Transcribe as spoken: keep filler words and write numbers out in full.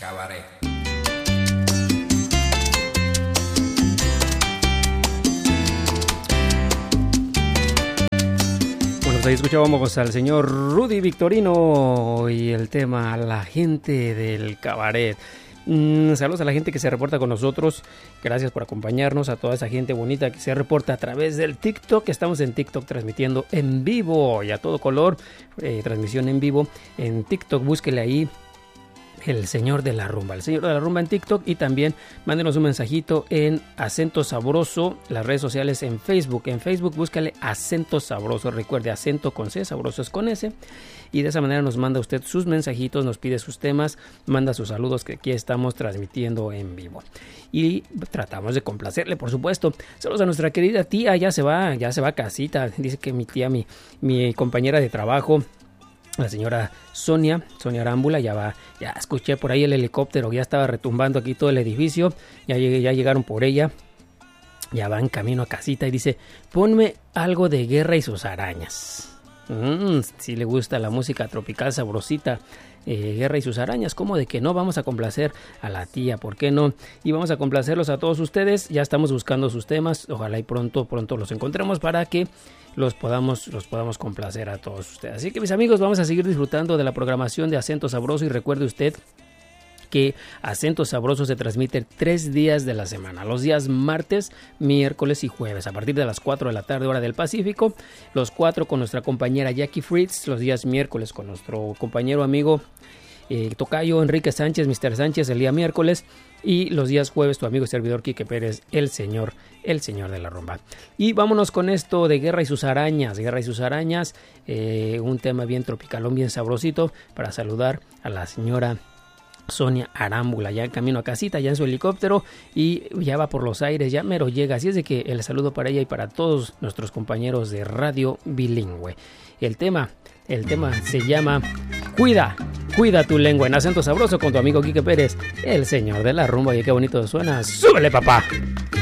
Cabaret. Ahí escuchábamos al señor Rudy Victorino y el tema La gente del cabaret. Mm, saludos a la gente que se reporta con nosotros. Gracias por acompañarnos, a toda esa gente bonita que se reporta a través del TikTok. Estamos en TikTok transmitiendo en vivo y a todo color. Eh, transmisión en vivo en TikTok. Búsquele ahí el señor de la rumba, el señor de la rumba en TikTok, y también mándenos un mensajito en Acento Sabroso, las redes sociales en Facebook. En Facebook búscale Acento Sabroso, recuerde, acento con C, sabroso es con S, y de esa manera nos manda usted sus mensajitos, nos pide sus temas, manda sus saludos, que aquí estamos transmitiendo en vivo y tratamos de complacerle, por supuesto. Saludos a nuestra querida tía, ya se va, ya se va a casita, dice que mi tía, mi, mi compañera de trabajo, la señora Sonia, Sonia Arámbula, ya va, ya escuché por ahí el helicóptero, ya estaba retumbando aquí todo el edificio, ya, llegué, ya llegaron por ella, ya va en camino a casita y dice, ponme algo de Guerra y sus arañas. Mm, si le gusta la música tropical sabrosita, eh, Guerra y sus arañas, ¿cómo de que no? Vamos a complacer a la tía, ¿por qué no? Y vamos a complacerlos a todos ustedes, ya estamos buscando sus temas, ojalá y pronto, pronto los encontremos para que los podamos, los podamos complacer a todos ustedes. Así que, mis amigos, vamos a seguir disfrutando de la programación de Acento Sabroso, y recuerde usted que Acento Sabroso se transmite tres días de la semana, los días martes, miércoles y jueves, a partir de las cuatro de la tarde, hora del Pacífico, los cuatro con nuestra compañera Jackie Fritz, los días miércoles con nuestro compañero amigo eh, tocayo Enrique Sánchez, mister Sánchez, el día miércoles, y los días jueves tu amigo y servidor Quique Pérez, el señor, el señor de la rumba. Y vámonos con esto de Guerra y sus arañas, Guerra y sus arañas, eh, un tema bien tropicalón, bien sabrosito, para saludar a la señora Sonia Arámbula, ya en camino a casita, ya en su helicóptero, y ya va por los aires, ya mero llega, así es de que el saludo para ella y para todos nuestros compañeros de Radio Bilingüe. El tema, el tema se llama Cuida, cuida tu lengua, en Acento Sabroso con tu amigo Quique Pérez, el señor de la rumba. Y qué bonito suena, ¡súbele, papá!